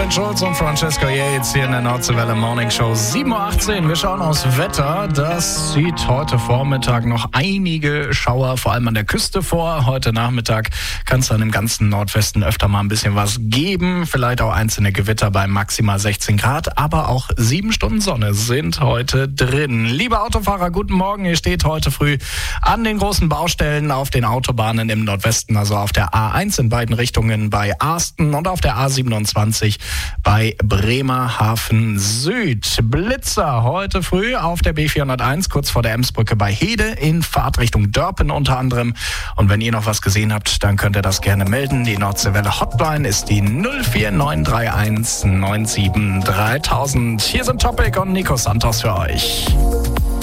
Robin Schulz und Francesco Yates hier in der Nordseewelle Morning Show 7.18 Uhr. Wir schauen aufs Wetter. Das sieht heute Vormittag noch einige Schauer, vor allem an der Küste vor. Heute Nachmittag kann es dann im ganzen Nordwesten öfter mal ein bisschen was geben. Vielleicht auch einzelne Gewitter bei maximal 16 Grad. Aber auch 7 Stunden Sonne sind heute drin. Liebe Autofahrer, guten Morgen. Ihr steht heute früh an den großen Baustellen auf den Autobahnen im Nordwesten, also auf der A1 in beiden Richtungen bei Arsten und auf der A27 bei Bremerhaven Süd. Blitzer heute früh auf der B401 kurz vor der Emsbrücke bei Hede in Fahrtrichtung Dörpen unter anderem. Und wenn ihr noch was gesehen habt, dann könnt ihr das gerne melden. Die Nordseewelle Hotline ist die 04931 97 3000. Hier sind Topic und Nico Santos für euch.